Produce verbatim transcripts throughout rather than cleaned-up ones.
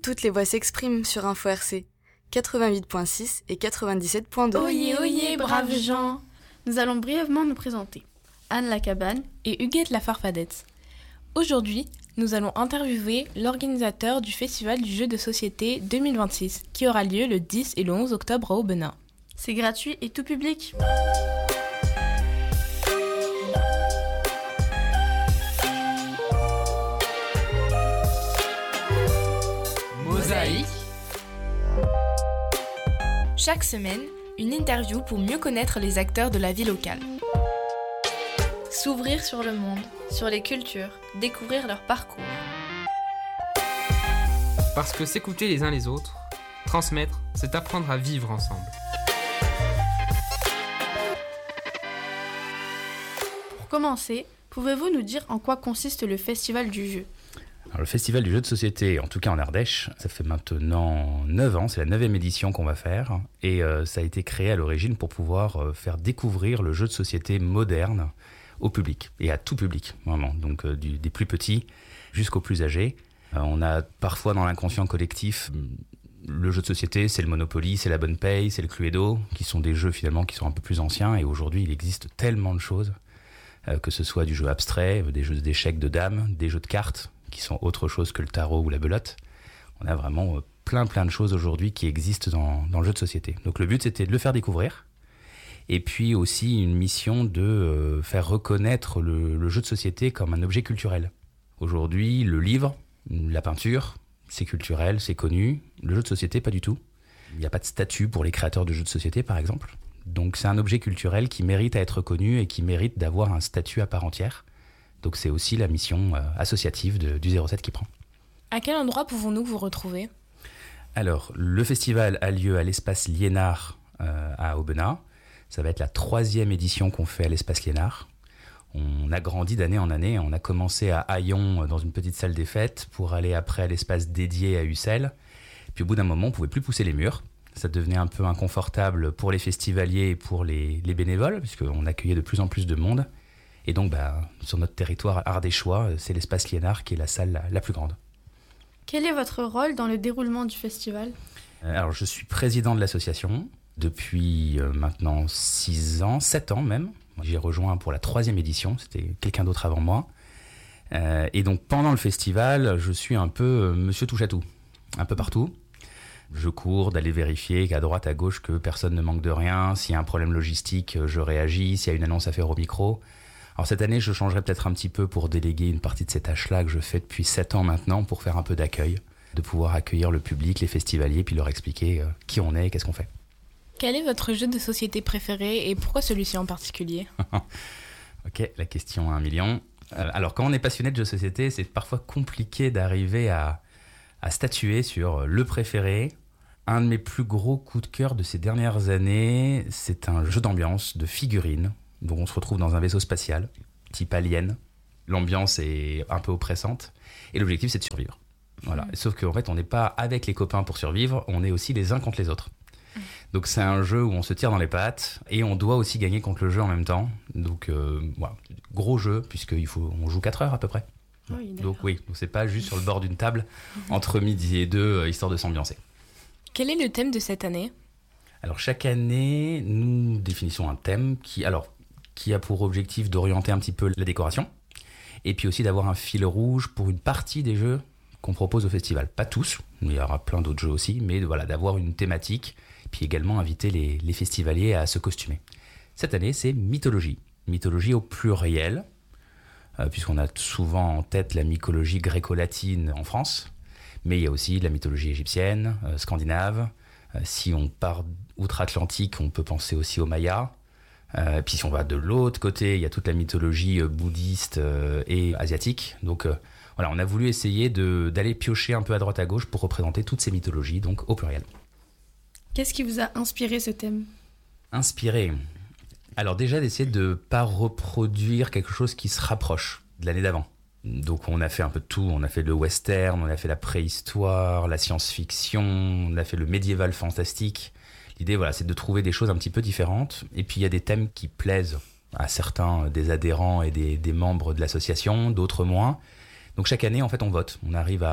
Toutes les voix s'expriment sur Info R C quatre-vingt-huit virgule six et quatre-vingt-dix-sept virgule deux. Oyez, oyez, braves gens. Nous allons brièvement nous présenter. Anne Lacabane et Huguette la Farfadette. Aujourd'hui, nous allons interviewer l'organisateur du Festival du jeu de société deux mille vingt-six qui aura lieu le dix et le onze octobre à Aubenas. C'est gratuit et tout public. Mosaïque. Chaque semaine, une interview pour mieux connaître les acteurs de la vie locale. S'ouvrir sur le monde, sur les cultures, découvrir leur parcours. Parce que s'écouter les uns les autres, transmettre, c'est apprendre à vivre ensemble. Pour commencer, pouvez-vous nous dire en quoi consiste le Festival du jeu ? Alors, le Festival du jeu de société, en tout cas en Ardèche, ça fait maintenant neuf ans, c'est la neuvième édition qu'on va faire. Et euh, ça a été créé à l'origine pour pouvoir euh, faire découvrir le jeu de société moderne au public, et à tout public, vraiment. Donc euh, du, des plus petits jusqu'aux plus âgés. Euh, on a parfois dans l'inconscient collectif, le jeu de société, c'est le Monopoly, c'est la Bonne Paye, c'est le Cluedo, qui sont des jeux finalement qui sont un peu plus anciens. Et aujourd'hui, il existe tellement de choses, euh, que ce soit du jeu abstrait, des jeux d'échecs de dames, des jeux de cartes, qui sont autre chose que le tarot ou la belote. On a vraiment plein plein de choses aujourd'hui qui existent dans, dans le jeu de société. Donc le but, c'était de le faire découvrir, et puis aussi une mission de euh, faire reconnaître le, le jeu de société comme un objet culturel. Aujourd'hui, le livre, la peinture, c'est culturel, c'est connu. Le jeu de société, pas du tout. Il n'y a pas de statut pour les créateurs de jeux de société, par exemple. Donc c'est un objet culturel qui mérite à être connu et qui mérite d'avoir un statut à part entière. Donc c'est aussi la mission euh, associative de, du zéro sept qui prend. À quel endroit pouvons-nous vous retrouver ? Alors, le festival a lieu à l'espace Liénard euh, à Aubenas. Ça va être la troisième édition qu'on fait à l'espace Liénard. On a grandi d'année en année. On a commencé à Haillon dans une petite salle des fêtes pour aller après à l'espace dédié à Ussel. Puis au bout d'un moment, on ne pouvait plus pousser les murs. Ça devenait un peu inconfortable pour les festivaliers et pour les, les bénévoles, puisqu'on accueillait de plus en plus de monde. Et donc, bah, sur notre territoire ardéchois, c'est l'espace Liénard qui est la salle la, la plus grande. Quel est votre rôle dans le déroulement du festival ? Alors, je suis président de l'association depuis euh, maintenant six ans, sept ans même. J'ai rejoint pour la troisième édition, c'était quelqu'un d'autre avant moi. Euh, et donc, pendant le festival, je suis un peu euh, monsieur touche-à-tout, un peu partout. Je cours d'aller vérifier qu'à droite, à gauche, que personne ne manque de rien. S'il y a un problème logistique, je réagis. S'il y a une annonce à faire au micro... Alors cette année, je changerai peut-être un petit peu pour déléguer une partie de ces tâches-là que je fais depuis sept ans maintenant pour faire un peu d'accueil, de pouvoir accueillir le public, les festivaliers, puis leur expliquer euh, qui on est et qu'est-ce qu'on fait. Quel est votre jeu de société préféré et pourquoi celui-ci en particulier ? Ok, la question à un million. Euh, alors quand on est passionné de jeux de société, c'est parfois compliqué d'arriver à, à statuer sur le préféré. Un de mes plus gros coups de cœur de ces dernières années, c'est un jeu d'ambiance de figurines. Donc on se retrouve dans un vaisseau spatial, type Alien. L'ambiance est un peu oppressante. Et l'objectif, c'est de survivre. Voilà. Mmh. Sauf qu'en fait, on n'est pas avec les copains pour survivre, on est aussi les uns contre les autres. Mmh. Donc c'est un jeu où on se tire dans les pattes et on doit aussi gagner contre le jeu en même temps. Donc euh, voilà, gros jeu, puisqu'il faut, on joue quatre heures à peu près. Oui, donc oui, donc c'est pas juste sur le bord d'une table, entre midi et deux, histoire de s'ambiancer. Quel est le thème de cette année ? Alors chaque année, nous définissons un thème qui... alors qui a pour objectif d'orienter un petit peu la décoration, et puis aussi d'avoir un fil rouge pour une partie des jeux qu'on propose au festival. Pas tous, il y aura plein d'autres jeux aussi, mais voilà, d'avoir une thématique, puis également inviter les, les festivaliers à se costumer. Cette année, c'est mythologie. Mythologie au pluriel, euh, puisqu'on a souvent en tête la mythologie gréco-latine en France, mais il y a aussi la mythologie égyptienne, euh, scandinave. Euh, si on part outre-Atlantique, on peut penser aussi aux Mayas. Euh, puis si on va de l'autre côté, il y a toute la mythologie euh, bouddhiste euh, et asiatique. Donc euh, voilà, on a voulu essayer de, d'aller piocher un peu à droite à gauche pour représenter toutes ces mythologies, donc au pluriel. Qu'est-ce qui vous a inspiré ce thème ? Inspiré ? Alors déjà d'essayer de ne pas reproduire quelque chose qui se rapproche de l'année d'avant. Donc on a fait un peu de tout, on a fait le western, on a fait la préhistoire, la science-fiction, on a fait le médiéval fantastique. L'idée, voilà, c'est de trouver des choses un petit peu différentes. Et puis, il y a des thèmes qui plaisent à certains des adhérents et des, des membres de l'association, d'autres moins. Donc, chaque année, en fait, on vote. On arrive à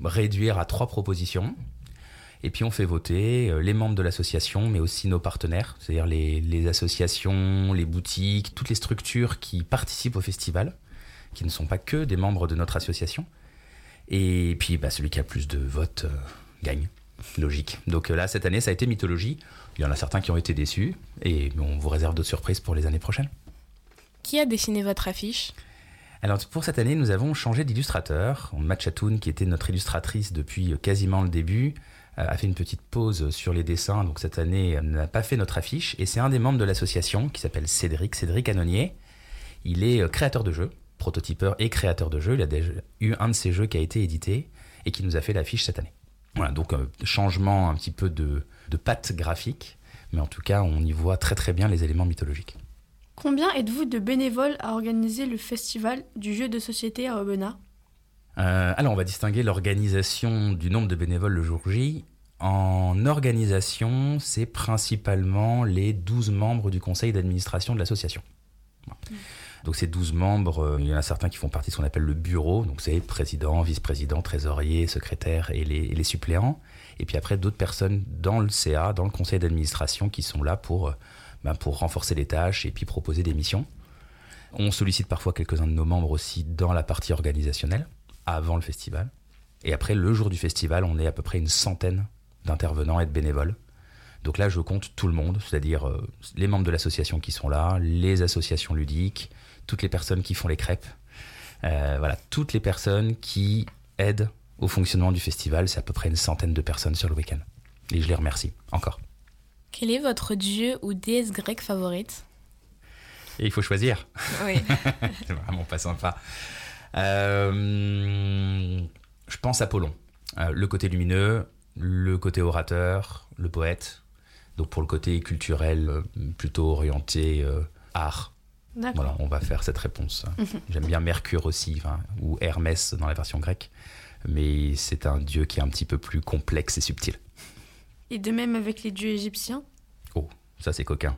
réduire à trois propositions. Et puis on fait voter les membres de l'association, mais aussi nos partenaires, c'est-à-dire les, les associations, les boutiques, toutes les structures qui participent au festival, qui ne sont pas que des membres de notre association. Et puis bah, celui qui a plus de votes euh, gagne, logique. Donc euh, là, cette année, ça a été Mythologie. Il y en a certains qui ont été déçus, et on vous réserve d'autres surprises pour les années prochaines. Qui a dessiné votre affiche ? Alors pour cette année, nous avons changé d'illustrateur. Matchatoun, qui était notre illustratrice depuis quasiment le début, a fait une petite pause sur les dessins, donc cette année elle n'a pas fait notre affiche, et c'est un des membres de l'association qui s'appelle Cédric, Cédric Annonier. Il est créateur de jeux, prototypeur et créateur de jeux, il a déjà eu un de ses jeux qui a été édité et qui nous a fait l'affiche cette année. Voilà, donc euh, changement un petit peu de, de patte graphique, mais en tout cas on y voit très très bien les éléments mythologiques. Combien êtes-vous de bénévoles à organiser le festival du jeu de société à Aubenas ? Euh, alors, on va distinguer l'organisation du nombre de bénévoles le jour J. En organisation, c'est principalement les douze membres du conseil d'administration de l'association. Voilà. Mmh. Donc, ces douze membres, euh, il y en a certains qui font partie de ce qu'on appelle le bureau. Donc, c'est président, vice-président, trésorier, secrétaire et les, et les suppléants. Et puis après, d'autres personnes dans le C A, dans le conseil d'administration, qui sont là pour, euh, ben, pour renforcer les tâches et puis proposer des missions. On sollicite parfois quelques-uns de nos membres aussi dans la partie organisationnelle, avant le festival. Et après, le jour du festival, on est à peu près une centaine d'intervenants et de bénévoles. Donc là, je compte tout le monde, c'est-à-dire euh, les membres de l'association qui sont là, les associations ludiques, toutes les personnes qui font les crêpes, euh, voilà, toutes les personnes qui aident au fonctionnement du festival. C'est à peu près une centaine de personnes sur le week-end. Et je les remercie encore. Quel est votre dieu ou déesse grecque favorite ? Et il faut choisir. Oui. C'est vraiment pas sympa. Euh, je pense Apollon. Euh, le côté lumineux, le côté orateur, le poète. Donc pour le côté culturel, euh, plutôt orienté euh, art. D'accord. Voilà, on va faire cette réponse. Mm-hmm. J'aime bien Mercure aussi, ou Hermès dans la version grecque. Mais c'est un dieu qui est un petit peu plus complexe et subtil. Et de même avec les dieux égyptiens ? Oh, ça c'est coquin.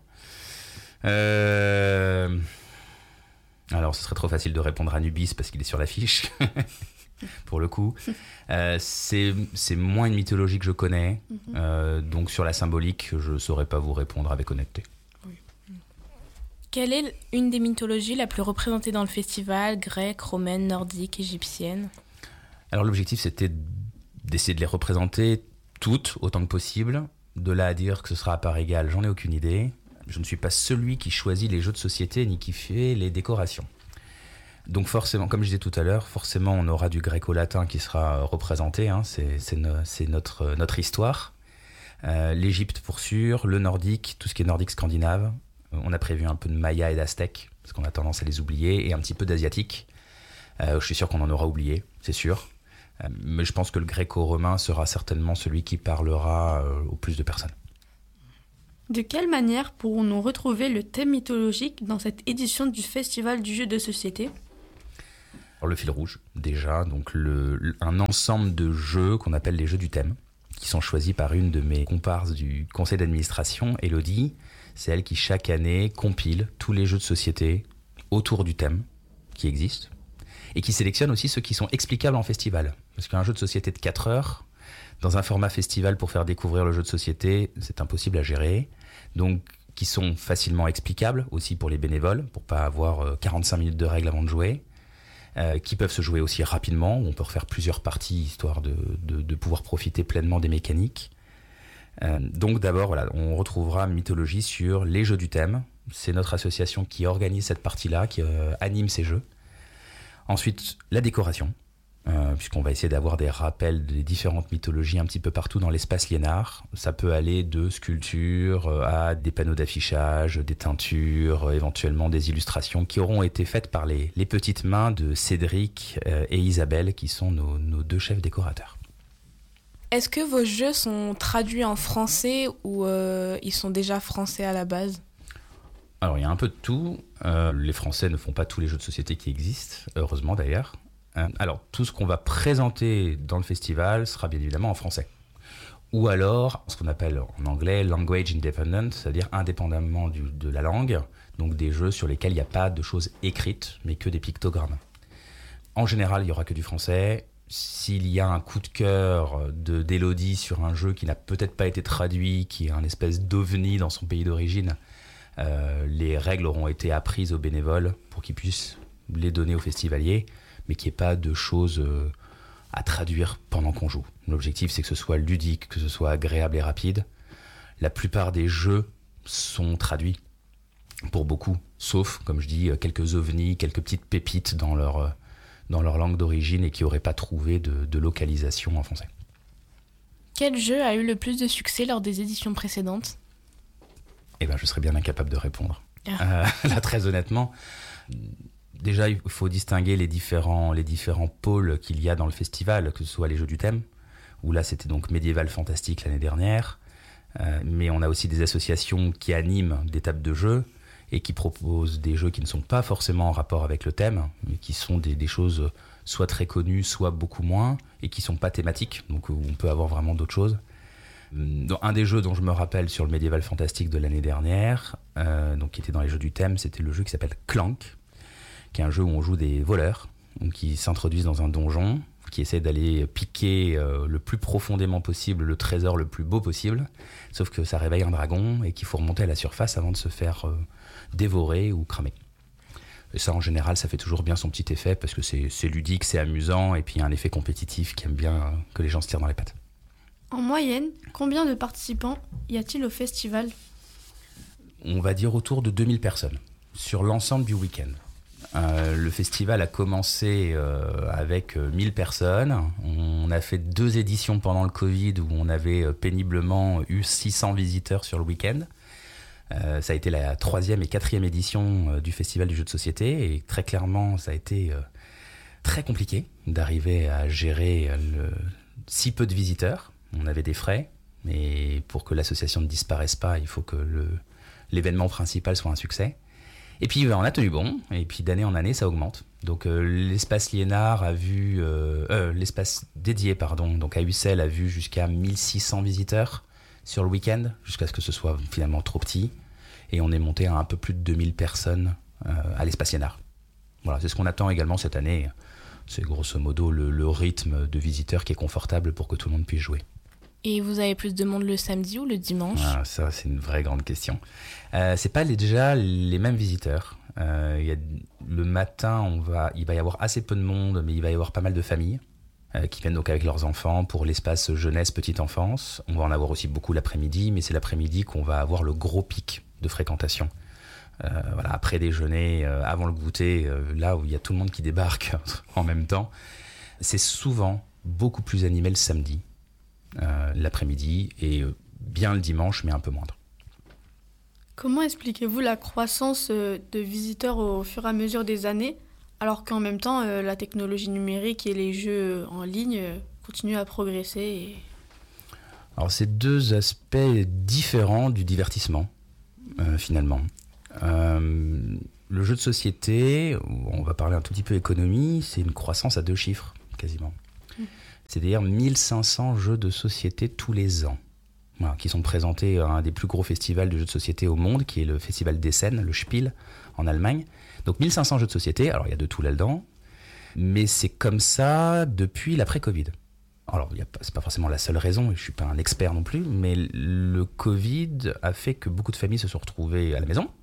Euh... Alors, ce serait trop facile de répondre à Anubis parce qu'il est sur l'affiche, pour le coup. Euh, c'est, c'est moins une mythologie que je connais, mm-hmm. euh, donc sur la symbolique, je ne saurais pas vous répondre avec honnêteté. Oui. Quelle est une des mythologies la plus représentée dans le festival, grecque, romaine, nordique, égyptienne ? Alors, l'objectif, c'était d'essayer de les représenter toutes, autant que possible. De là à dire que ce sera à part égale, j'en ai aucune idée. Je ne suis pas celui qui choisit les jeux de société ni qui fait les décorations. Donc forcément, comme je disais tout à l'heure, forcément on aura du gréco-latin qui sera représenté, hein, c'est, c'est, no, c'est notre, notre histoire. Euh, L'Égypte pour sûr, le nordique, tout ce qui est nordique scandinave. On a prévu un peu de maya et d'aztèque, parce qu'on a tendance à les oublier, et un petit peu d'asiatique. Euh, je suis sûr qu'on en aura oublié, c'est sûr. Euh, mais je pense que le gréco-romain sera certainement celui qui parlera euh, au plus de personnes. De quelle manière pourrons-nous retrouver le thème mythologique dans cette édition du Festival du jeu de société ? Alors le fil rouge, déjà, donc le, le, un ensemble de jeux qu'on appelle les jeux du thème, qui sont choisis par une de mes comparses du conseil d'administration, Elodie. C'est elle qui, chaque année, compile tous les jeux de société autour du thème qui existent, et qui sélectionne aussi ceux qui sont explicables en festival. Parce qu'un jeu de société de quatre heures... Dans un format festival pour faire découvrir le jeu de société, c'est impossible à gérer. Donc, qui sont facilement explicables aussi pour les bénévoles, pour pas avoir quarante-cinq minutes de règles avant de jouer. Euh, qui peuvent se jouer aussi rapidement, où on peut refaire plusieurs parties, histoire de, de, de pouvoir profiter pleinement des mécaniques. Euh, donc d'abord, voilà, on retrouvera Mythologie sur les jeux du thème. C'est notre association qui organise cette partie-là, qui euh, anime ces jeux. Ensuite, la décoration. Euh, puisqu'on va essayer d'avoir des rappels des différentes mythologies un petit peu partout dans l'espace Liénard. Ça peut aller de sculptures à des panneaux d'affichage, des teintures, éventuellement des illustrations qui auront été faites par les, les petites mains de Cédric euh, et Isabelle, qui sont nos, nos deux chefs décorateurs. Est-ce que vos jeux sont traduits en français ou euh, ils sont déjà français à la base ? Alors, il y a un peu de tout. Euh, les Français ne font pas tous les jeux de société qui existent, heureusement d'ailleurs. Alors, tout ce qu'on va présenter dans le festival sera bien évidemment en français. Ou alors, ce qu'on appelle en anglais « language independent », c'est-à-dire indépendamment du, de la langue, donc des jeux sur lesquels il n'y a pas de choses écrites, mais que des pictogrammes. En général, il n'y aura que du français. s'il y a un coup de cœur de, d'Élodie sur un jeu qui n'a peut-être pas été traduit, qui est un espèce d'ovni dans son pays d'origine, euh, les règles auront été apprises aux bénévoles pour qu'ils puissent les donner aux festivaliers, mais qu'il n'y ait pas de choses euh, à traduire pendant qu'on joue. L'objectif, c'est que ce soit ludique, que ce soit agréable et rapide. La plupart des jeux sont traduits pour beaucoup, sauf, comme je dis, quelques ovnis, quelques petites pépites dans leur, dans leur langue d'origine et qui n'auraient pas trouvé de, de localisation en français. Quel jeu a eu le plus de succès lors des éditions précédentes ? Eh bien, je serais bien incapable de répondre. Ah. Euh, là, très honnêtement, déjà, il faut distinguer les différents, les différents pôles qu'il y a dans le festival, que ce soit les jeux du thème, où là, c'était donc médiéval fantastique l'année dernière, euh, mais on a aussi des associations qui animent des tables de jeux et qui proposent des jeux qui ne sont pas forcément en rapport avec le thème, mais qui sont des, des choses soit très connues, soit beaucoup moins, et qui ne sont pas thématiques, donc où on peut avoir vraiment d'autres choses. Dans un des jeux dont je me rappelle sur le médiéval fantastique de l'année dernière, euh, donc qui était dans les jeux du thème, c'était le jeu qui s'appelle Clank, qui est un jeu où on joue des voleurs, donc qui s'introduisent dans un donjon, qui essaient d'aller piquer euh, le plus profondément possible le trésor le plus beau possible, sauf que ça réveille un dragon et qu'il faut remonter à la surface avant de se faire euh, dévorer ou cramer. Et ça, en général, ça fait toujours bien son petit effet parce que c'est, c'est ludique, c'est amusant, et puis il y a un effet compétitif qui aime bien euh, que les gens se tirent dans les pattes. En moyenne, combien de participants y a-t-il au festival ? On va dire autour de deux mille personnes sur l'ensemble du week-end. Euh, le festival a commencé euh, avec euh, mille personnes. On a fait deux éditions pendant le Covid où on avait euh, péniblement eu six cents visiteurs sur le week-end. Euh, ça a été la troisième et quatrième édition euh, du festival du jeu de société et très clairement ça a été euh, très compliqué d'arriver à gérer euh, le, si peu de visiteurs. On avait des frais, mais pour que l'association ne disparaisse pas, il faut que le, l'événement principal soit un succès. Et puis on a tenu bon, et puis d'année en année ça augmente. Donc euh, l'espace Liénard a vu, euh, euh, l'espace dédié pardon, donc à Ussel a vu jusqu'à mille six cents visiteurs sur le week-end, jusqu'à ce que ce soit finalement trop petit. Et on est monté à un peu plus de deux mille personnes euh, à l'espace Liénard. Voilà, c'est ce qu'on attend également cette année. C'est grosso modo le, le rythme de visiteurs qui est confortable pour que tout le monde puisse jouer. Et vous avez plus de monde le samedi ou le dimanche ? Ah, ça, c'est une vraie grande question. Euh, c'est pas les, déjà les mêmes visiteurs. Euh, y a, le matin, on va, il va y avoir assez peu de monde, mais il va y avoir pas mal de familles euh, qui viennent donc avec leurs enfants pour l'espace jeunesse, petite enfance. On va en avoir aussi beaucoup l'après-midi, mais c'est l'après-midi qu'on va avoir le gros pic de fréquentation. Euh, voilà, après déjeuner, euh, avant le goûter, euh, là où il y a tout le monde qui débarque en même temps. C'est souvent beaucoup plus animé le samedi. Euh, l'après-midi et euh, bien le dimanche mais un peu moindre. Comment expliquez-vous la croissance euh, de visiteurs au fur et à mesure des années alors qu'en même temps euh, la technologie numérique et les jeux en ligne euh, continuent à progresser et... Alors c'est deux aspects différents du divertissement euh, finalement. Euh, le jeu de société, on va parler un tout petit peu économie, c'est une croissance à deux chiffres quasiment. Mmh. C'est-à-dire mille cinq cents jeux de société tous les ans, voilà, qui sont présentés à un des plus gros festivals de jeux de société au monde, qui est le festival d'Essen, le Spiel, en Allemagne. Donc mille cinq cents jeux de société, alors il y a de tout là-dedans, mais c'est comme ça depuis l'après-Covid. Alors y a pas, c'est pas forcément la seule raison, et je suis pas un expert non plus, mais le Covid a fait que beaucoup de familles se sont retrouvées à la maison.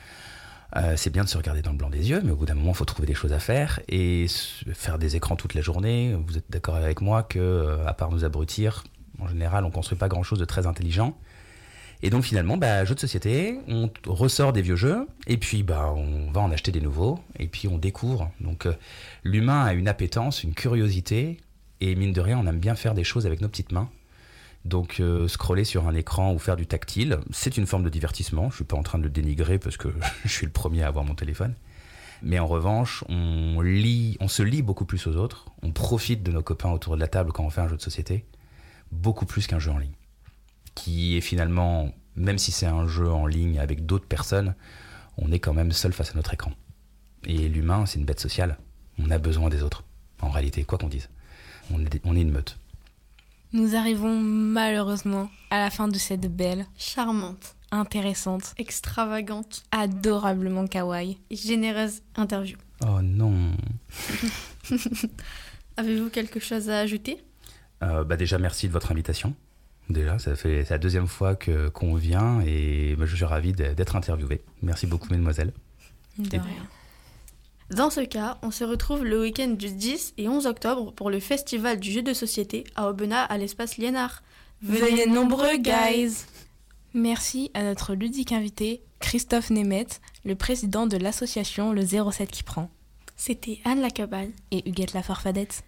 Euh, c'est bien de se regarder dans le blanc des yeux, mais au bout d'un moment, il faut trouver des choses à faire et faire des écrans toute la journée. Vous êtes d'accord avec moi que, à part nous abrutir, en général, on ne construit pas grand-chose de très intelligent. Et donc finalement, bah, jeux de société, on ressort des vieux jeux et puis bah, on va en acheter des nouveaux et puis on découvre. Donc euh, l'humain a une appétence, une curiosité et mine de rien, on aime bien faire des choses avec nos petites mains. Donc euh, scroller sur un écran ou faire du tactile, c'est une forme de divertissement. Je ne suis pas en train de le dénigrer parce que je suis le premier à avoir mon téléphone. Mais en revanche, on, lit, on se lie beaucoup plus aux autres. On profite de nos copains autour de la table quand on fait un jeu de société, beaucoup plus qu'un jeu en ligne. Qui est finalement, même si c'est un jeu en ligne avec d'autres personnes, on est quand même seul face à notre écran. Et l'humain, c'est une bête sociale. On a besoin des autres, en réalité, quoi qu'on dise. On est, on est une meute. Nous arrivons malheureusement à la fin de cette belle, charmante, intéressante, extravagante, adorablement kawaii et généreuse interview. Oh non. Avez-vous quelque chose à ajouter ? Euh, bah déjà, merci de votre invitation. Déjà, ça fait, c'est la deuxième fois que, qu'on vient et bah, je suis ravi d'être interviewé. Merci beaucoup, mesdemoiselles. De Et- rien. Dans ce cas, on se retrouve le week-end du dix et onze octobre pour le festival du jeu de société à Aubenas à l'espace Liénard. Venez nombreux, guys! Merci à notre ludique invité, Christophe Nemeth, le président de l'association Le zéro sept qui prend, C'était Anne Lacabane. et Huguette Lafarfadette.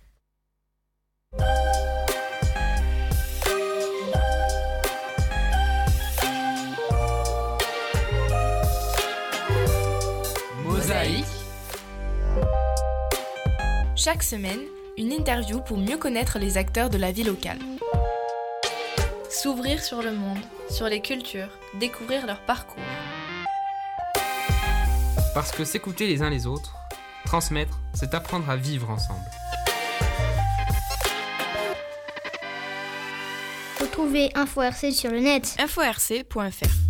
Mosaïque. Chaque semaine, une interview pour mieux connaître les acteurs de la vie locale. S'ouvrir sur le monde, sur les cultures, découvrir leur parcours. Parce que s'écouter les uns les autres, transmettre, c'est apprendre à vivre ensemble. Retrouvez Info R C sur le net. info r c point f r